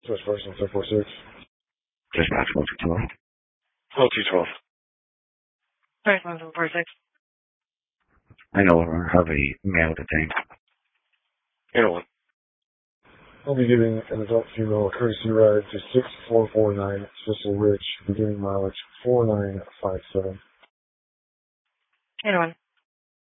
Switch person 746. Dispatch 1212. 1212. Sorry, 746. I know I have a male detained. Anyone. I'll be giving an adult female a courtesy ride to 6449 Cecil Ridge, beginning mileage 4957. Anyone.